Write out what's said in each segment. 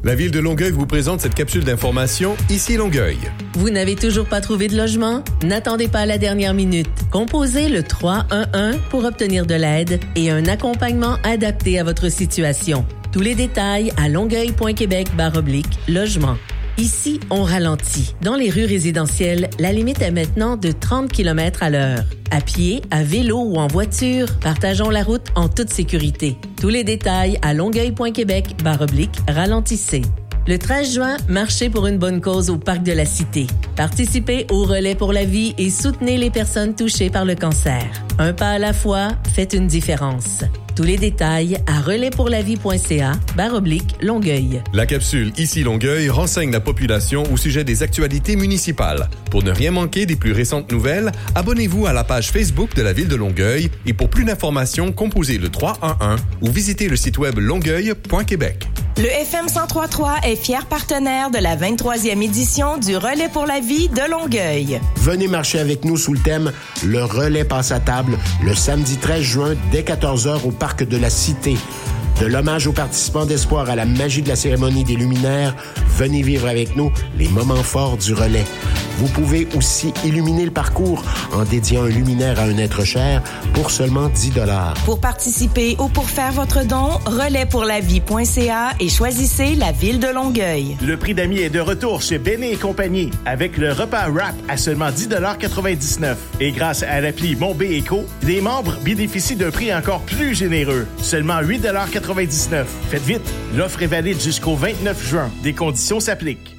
La Ville de Longueuil vous présente cette capsule d'information Ici Longueuil. Vous n'avez toujours pas trouvé de logement? N'attendez pas la dernière minute. Composez le 311 pour obtenir de l'aide et un accompagnement adapté à votre situation. Tous les détails à longueuil.québec/logement. Ici, on ralentit. Dans les rues résidentielles, la limite est maintenant de 30 km à l'heure. À pied, à vélo ou en voiture, partageons la route en toute sécurité. Tous les détails à longueuil.québec/ralentissez. Le 13 juin, marchez pour une bonne cause au Parc de la Cité. Participez au Relais pour la vie et soutenez les personnes touchées par le cancer. Un pas à la fois, faites une différence. Tous les détails à relaispourlavie.ca/Longueuil. La capsule Ici Longueuil renseigne la population au sujet des actualités municipales. Pour ne rien manquer des plus récentes nouvelles, abonnez-vous à la page Facebook de la Ville de Longueuil et pour plus d'informations, composez le 311 ou visitez le site web longueuil.québec. Le FM 103.3 est fier partenaire de la 23e édition du Relais pour la vie de Longueuil. Venez marcher avec nous sous le thème « Le relais passe à table » le samedi 13 juin dès 14h au Parc de la Cité. De l'hommage aux participants d'Espoir à la magie de la cérémonie des luminaires, venez vivre avec nous les moments forts du relais. Vous pouvez aussi illuminer le parcours en dédiant un luminaire à un être cher pour seulement 10 $. Pour participer ou pour faire votre don, relaispourlavie.ca et choisissez la Ville de Longueuil. Le prix d'amis est de retour chez Béné et compagnie avec le repas wrap à seulement 10,99 $. Et grâce à l'appli Mon B Éco, les membres bénéficient d'un prix encore plus généreux, seulement 8,99 $. Faites vite, l'offre est valide jusqu'au 29 juin. Des conditions s'appliquent.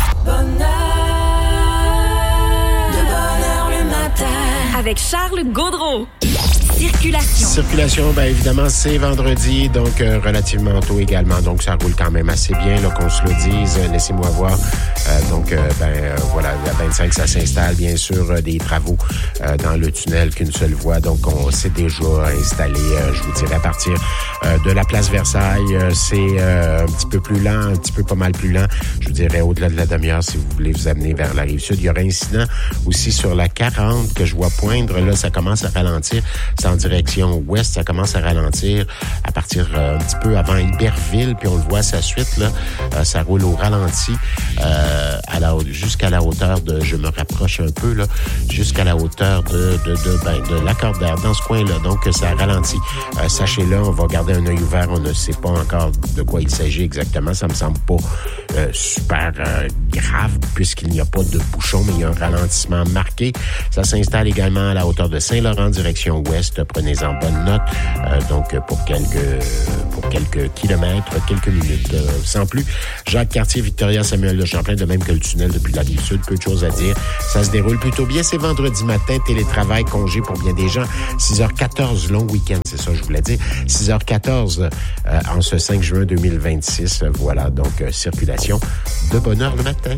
Avec Charles Gaudreau. Circulation, bien évidemment, c'est vendredi, donc relativement tôt également. Donc, ça roule quand même assez bien, là, qu'on se le dise. Laissez-moi voir. Voilà, à 25, ça s'installe, bien sûr, des travaux dans le tunnel qu'une seule voie. Donc, on s'est déjà installé, je vous dirais, à partir de la place Versailles. C'est un petit peu plus lent, un petit peu pas mal plus lent. Je vous dirais, au-delà de la demi-heure, si vous voulez vous amener vers la Rive-Sud. Il y aura un incident aussi sur la 40 que je vois poindre. Là, ça commence à ralentir. C'est en direction ouest, ça commence à ralentir à partir un petit peu avant Iberville, puis on le voit à sa suite, là, ça roule au ralenti jusqu'à la hauteur de, je me rapproche un peu, là, jusqu'à la hauteur de Lacordaire, dans ce coin-là, donc ça ralentit. Sachez-le, on va garder un œil ouvert, on ne sait pas encore de quoi il s'agit exactement, ça me semble pas super grave, puisqu'il n'y a pas de bouchon, mais il y a un ralentissement marqué. Ça s'installe également à la hauteur de Saint-Laurent, direction ouest. Prenez-en bonne note. Donc, pour quelques kilomètres, quelques minutes. Sans plus, Jacques Cartier, Victoria, Samuel Le Champlain, de même que le tunnel depuis la Rive-Sud, peu de choses à dire. Ça se déroule plutôt bien. C'est vendredi matin, télétravail, congé pour bien des gens. 6h14, long week-end, c'est ça, je voulais dire. 6h14 en ce 5 juin 2026. Voilà, donc, circulation de bonne heure le matin.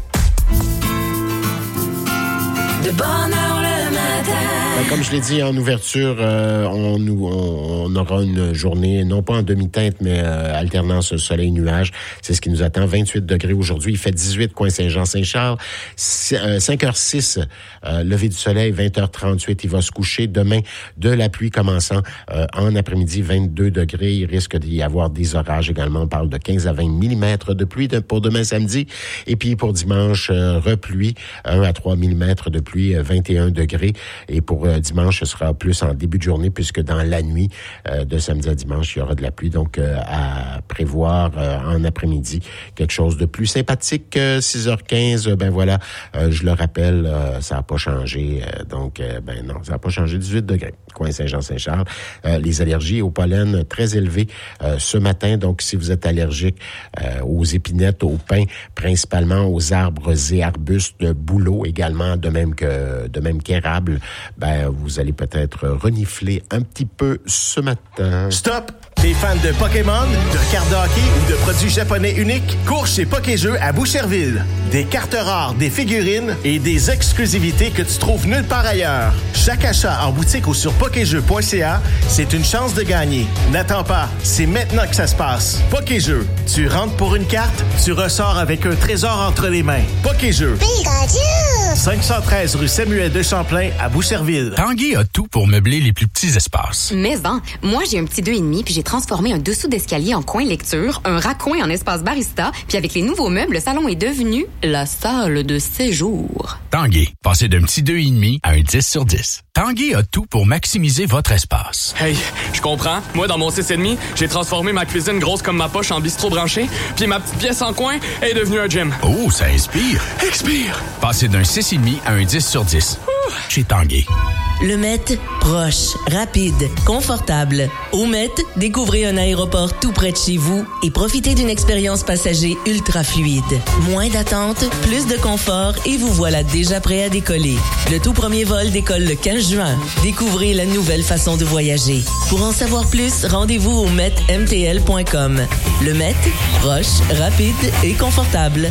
De bonne heure le matin. Comme je l'ai dit en ouverture, on aura une journée, non pas en demi-teinte, mais alternance soleil-nuage. C'est ce qui nous attend. 28 degrés aujourd'hui. Il fait 18, coin Saint-Jean-Saint-Charles. 5h06, lever du soleil. 20h38, il va se coucher. Demain, de la pluie commençant en après-midi. 22 degrés. Il risque d'y avoir des orages également. On parle de 15 à 20 mm de pluie pour demain samedi. Et puis pour dimanche, repluie. 1 à 3 mm de pluie. 21 degrés. Et pour dimanche, ce sera plus en début de journée, puisque dans la nuit de samedi à dimanche, il y aura de la pluie. Donc, à prévoir en après-midi quelque chose de plus sympathique. 6h15, ben voilà, je le rappelle, ça n'a pas changé. Donc, non, ça n'a pas changé. 18 degrés, coin Saint-Jean-Saint-Charles. Les allergies au pollen très élevées ce matin. Donc, si vous êtes allergique aux épinettes, au pin, principalement aux arbres et arbustes, bouleaux également, de même qu'érables, vous allez peut-être renifler un petit peu ce matin. Stop! T'es fan de Pokémon, de cartes de hockey ou de produits japonais uniques? Cours chez Pokéjeux à Boucherville. Des cartes rares, des figurines et des exclusivités que tu trouves nulle part ailleurs. Chaque achat en boutique ou sur pokéjeux.ca, c'est une chance de gagner. N'attends pas, c'est maintenant que ça se passe. Pokéjeux, tu rentres pour une carte, tu ressors avec un trésor entre les mains. Pokéjeux. Pikachu! 513 rue Samuel de Champlain à Boucherville. Tanguy a tout pour meubler les plus petits espaces. Mais moi j'ai un petit 2,5 puis j'ai transformé un dessous d'escalier en coin lecture, un raccoin en espace barista, puis avec les nouveaux meubles, le salon est devenu la salle de séjour. Tanguay, passez d'un petit 2,5 à un 10 sur 10. Tanguay a tout pour maximiser votre espace. Hey, je comprends. Moi, dans mon 6,5, j'ai transformé ma cuisine grosse comme ma poche en bistrot branché, puis ma petite pièce en coin est devenue un gym. Oh, ça inspire. Expire! Passez d'un 6,5 à un 10 sur 10. Chez Tanguay. Le Met, proche, rapide, confortable. Au Met, découvrez un aéroport tout près de chez vous et profitez d'une expérience passager ultra fluide. Moins d'attente, plus de confort et vous voilà déjà prêt à décoller. Le tout premier vol décolle le 15 juin. Découvrez la nouvelle façon de voyager. Pour en savoir plus, rendez-vous au metmtl.com. Le Met, proche, rapide et confortable.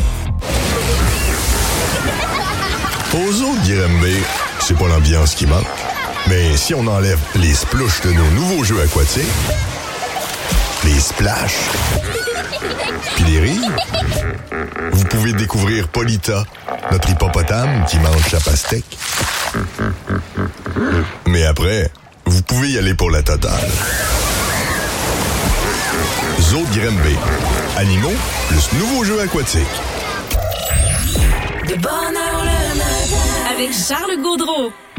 Aux Zoo de Granby, c'est pas l'ambiance qui manque. Mais si on enlève les splouches de nos nouveaux jeux aquatiques, les splash, puis les rires, vous pouvez découvrir Polita, notre hippopotame qui mange la pastèque. Mais après, vous pouvez y aller pour la totale. Zoo de Granby. Animaux plus nouveaux jeux aquatiques. De bonne heure le matin. Avec Charles Gaudreau.